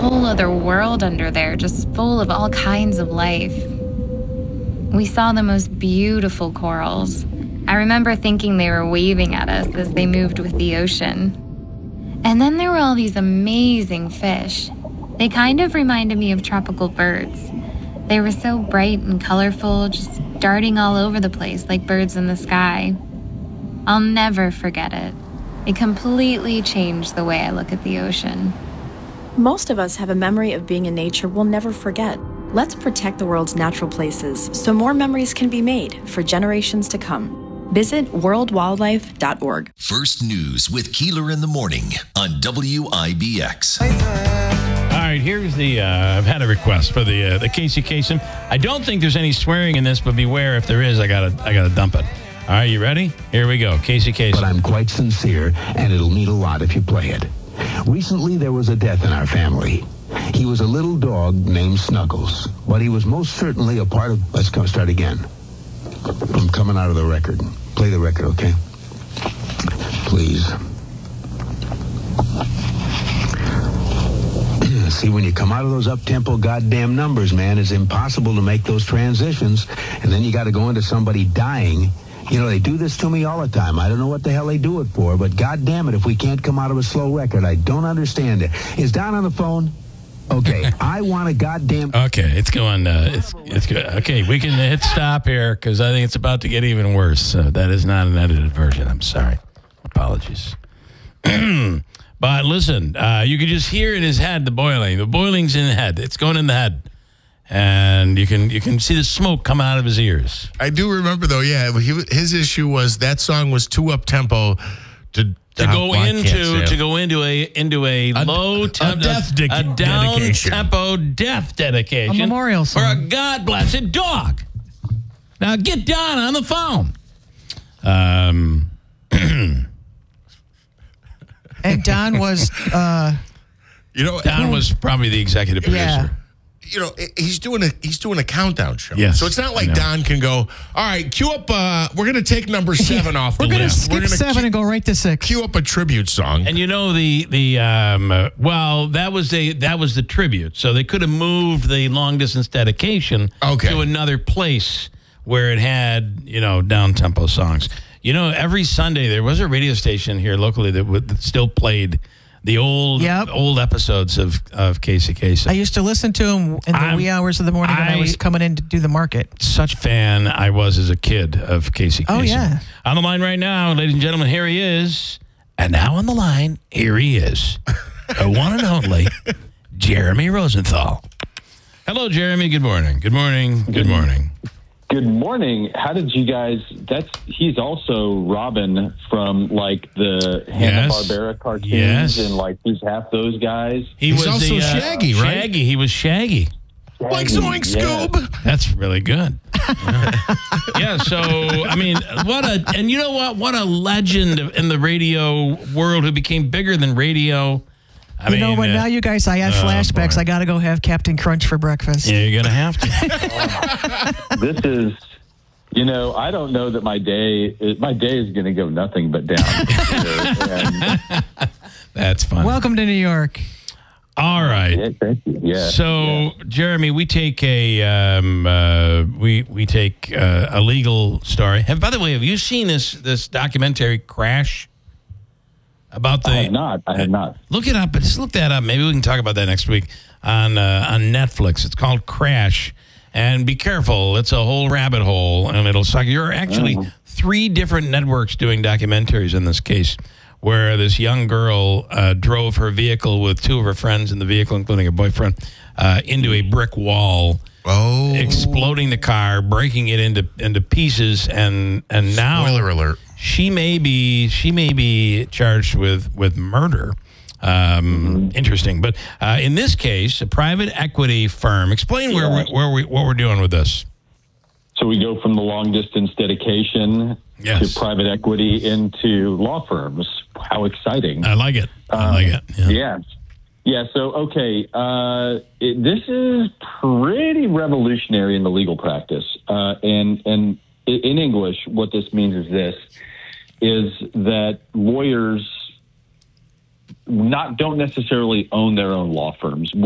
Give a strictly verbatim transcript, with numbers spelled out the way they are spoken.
whole other world under there, just full of all kinds of life. We saw the most beautiful corals. I remember thinking they were waving at us as they moved with the ocean. And then there were all these amazing fish. They kind of reminded me of tropical birds. They were so bright and colorful, just darting all over the place like birds in the sky. I'll never forget it. It completely changed the way I look at the ocean. Most of us have a memory of being in nature we'll never forget. Let's protect the world's natural places so more memories can be made for generations to come. Visit world wildlife dot org. First News with Keeler in the Morning on W I B X. All right, here's the, uh, I've had a request for the uh, the Casey Kasem. I don't think there's any swearing in this, but beware if there is, I gotta, I gotta dump it. All right, you ready? Here we go, Casey Kasem. But I'm quite sincere, and it'll mean a lot if you play it. Recently, there was a death in our family. He was a little dog named Snuggles, but he was most certainly a part of... Let's go start again. I'm coming out of the record. Play the record, okay? Please. See, when you come out of those up-tempo goddamn numbers, man, it's impossible to make those transitions, and then you got to go into somebody dying. You know, they do this to me all the time. I don't know what the hell they do it for, but goddamn it, if we can't come out of a slow record, I don't understand it. Is Don on the phone? Okay, I want a goddamn... Okay, it's going, uh, it's, it's good. Okay, we can hit stop here, because I think it's about to get even worse. So that is not an edited version. I'm sorry. Apologies. But listen, uh, you can just hear in his head the boiling. The boiling's in the head. It's going in the head. And you can you can see the smoke come out of his ears. I do remember, though, yeah, he, his issue was that song was too up-tempo to... To go into to go into a into a, a low tempo, a death de- a down dedication. tempo death dedication, a memorial song for a God blessed dog. Now get Don on the phone. Um, and Don was, uh, you know, Don was probably the executive producer. Yeah. You know, he's doing a he's doing a countdown show. Yes, so it's not like Don can go, all right, cue up, uh, we're going to take number seven off the we're gonna list. skip We're going to seven skip and go right to six. Cue up a tribute song. And you know the the um, uh, well that was the that was the tribute. So they could have moved the long distance dedication Okay. to another place where it had, you know, down tempo songs. You know, every Sunday there was a radio station here locally that, would, that still played the old Yep. old episodes of, of Casey Kasem. I used to listen to him in the I'm- wee hours of the morning when I I- was coming in to do the market. Such fan I was as a kid of Casey Kasem. Oh, yeah. On the line right now, ladies and gentlemen, here he is. And now on the line, here he is. The one and only Jeremy Rosenthal. Hello, Jeremy. Good morning. Good morning. Good morning. Good morning. How did you guys? That's he's also Robin from like the Hanna Barbera cartoons, Yes. and like he's half those guys. He He's was also the, uh, Shaggy, right? Shaggy. He was Shaggy. Like Shaggy, Zoink yeah. Scoob. That's really good. Yeah. Yeah, so, I mean, what a, and you know what? What a legend in the radio world who became bigger than radio. I you mean, know, but uh, now you guys, I had oh, flashbacks. boy. I got to go have Captain Crunch for breakfast. Yeah, you're going to have to. This is, you know, I don't know that my day my day is going to go nothing but down. and, That's fun. Welcome to New York. All right. yeah, thank you. Yeah. So, yeah. Jeremy, we take a um, uh, we we take uh, a legal story. Have, by the way, have you seen this this documentary Crash? About the I have not. I have not. Look it up. Just look that up. Maybe we can talk about that next week on uh, on Netflix. It's called Crash. And be careful. It's a whole rabbit hole, and it'll suck. There are actually Mm. three different networks doing documentaries in this case, where this young girl uh, drove her vehicle with two of her friends in the vehicle, including her boyfriend, uh, into a brick wall, Oh. exploding the car, breaking it into into pieces, and and now Spoiler alert. she may be she may be charged with with murder. Um, Interesting, but uh, in this case, a private equity firm. Explain where we, where we what we're doing with this. So we go from the long distance dedication Yes. to private equity into law firms. How exciting. I like it. I like it. Yeah. Yeah. Yeah. So, okay. Uh, it, this is pretty revolutionary in the legal practice. Uh, and, and in English, what this means is this, is that lawyers not don't necessarily own their own law firms.